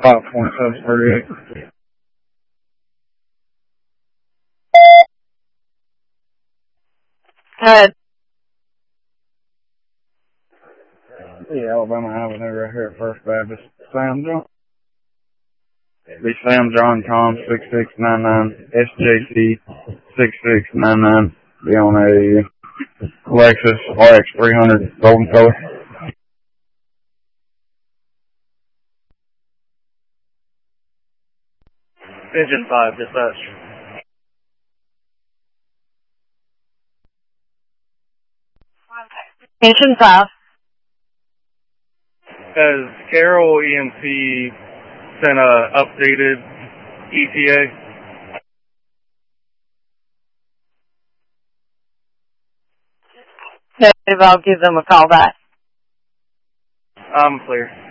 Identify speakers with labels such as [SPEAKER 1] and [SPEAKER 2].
[SPEAKER 1] 5.738. Yeah, Alabama Avenue right here at First Baptist. Sam John. Be Sam John Com 6699 SJC 6699. Be on a Lexus RX 300 golden color. Engine 5, dispatch.
[SPEAKER 2] Engine 5.
[SPEAKER 1] Has Carroll EMC sent a updated ETA?
[SPEAKER 2] Negative, I'll give them a call back.
[SPEAKER 1] I'm clear.